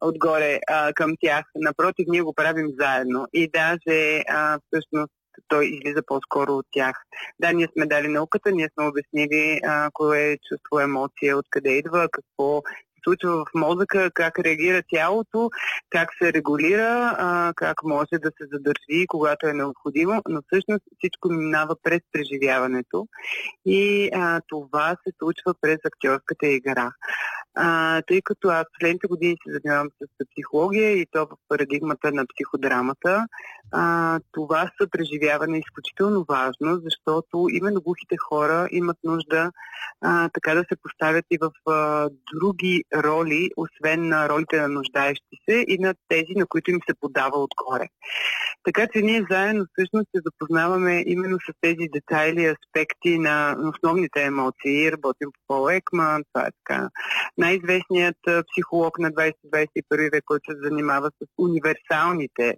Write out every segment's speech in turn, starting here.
отгоре към тях. Напротив, ние го правим заедно. И даже всъщност той излиза по-скоро от тях. Да, ние сме дали науката, ние сме обяснили кое е чувство, емоция, откъде идва, какво случва в мозъка, как реагира тялото, как се регулира, как може да се задържи, когато е необходимо, но всъщност всичко минава през преживяването и това се случва през актьорската игра. Тъй като аз последните години се занимавам с психология и то в парадигмата на психодрамата, това съпреживяване е изключително важно, защото именно глухите хора имат нужда така да се поставят и в други роли, освен на ролите на нуждаещи се и на тези, на които им се подава отгоре. Така че ние заедно всъщност се запознаваме именно с тези детайли, аспекти на основните емоции. Работим по Пол Екман, това е така най-известният психолог на 20-21 век, който се занимава с универсалните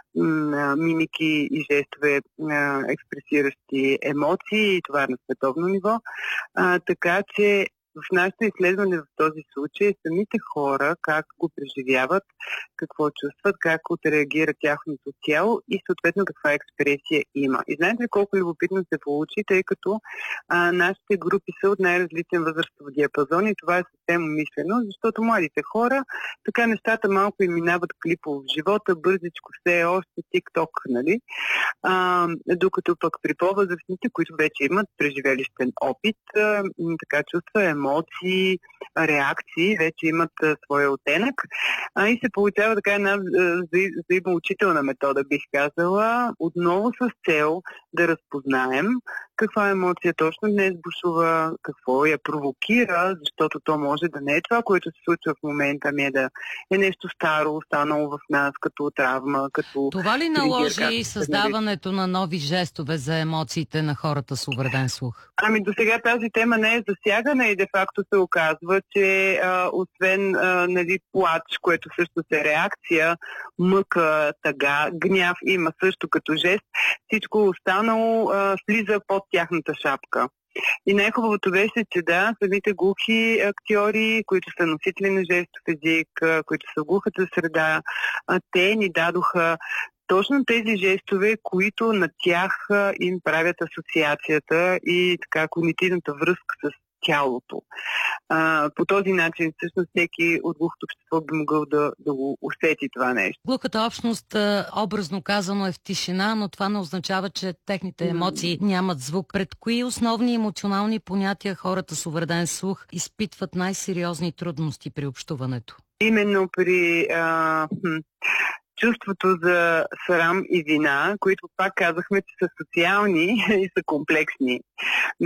мимики и жестове, експресиращи емоции, и това е на световно ниво. Така че в нашето изследване в този случай самите хора как го преживяват, какво чувстват, как отреагира тяхното тяло и съответно каква експресия има. И знаете ли колко любопитно се получи, тъй като нашите групи са от най-различен възрастов диапазон и това е съвсем умишлено, защото младите хора, така нещата малко им минават клипово в живота, бързичко все още тик-ток, нали? Докато пък при по-възрастните, които вече имат преживелищен опит, така чувства, емоции, реакции, вече имат своя оттенък. И се получава така една взаимоучителна метода, бих казала, отново с цел да разпознаем каква емоция точно днес бушува, какво я провокира, защото то може да не е това, което се случва в момента, ами да е нещо старо, останало в нас, като травма, като... Това ли наложи създаването на нови жестове за емоциите на хората с увреден слух? Ами до сега тази тема не е засягана и де-факто се оказва, че освен нали, плач, което също е реакция, мъка, тъга, гняв има също като жест, всичко останало слиза под тяхната шапка. И най-хубавото беше, че да, самите глухи актьори, които са носители на жестов език, които са в глухата среда, те ни дадоха точно тези жестове, които на тях им правят асоциацията и така когнитивната връзка с тялото. По този начин всъщност всеки от глухото общество би могъл да го усети това нещо. Глухата общност, образно казано, е в тишина, но това не означава, че техните емоции нямат звук. Пред кои основни емоционални понятия хората с увреден слух изпитват най-сериозни трудности при общуването? Именно при чувството за срам и вина, които пак казахме, че са социални и са комплексни.